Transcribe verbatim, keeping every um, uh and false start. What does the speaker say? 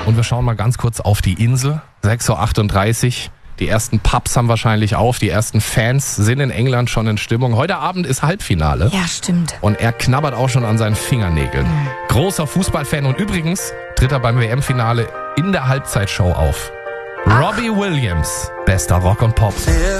Und wir schauen mal ganz kurz auf die Insel. sechs Uhr achtunddreißig. Die ersten Pubs haben wahrscheinlich auf. Die ersten Fans sind in England schon in Stimmung. Heute Abend ist Halbfinale. Ja, stimmt. Und er knabbert auch schon an seinen Fingernägeln. Mhm. Großer Fußballfan. Und übrigens tritt er beim W M-Finale in der Halbzeitshow auf. Ach. Robbie Williams, bester Rock und Pop.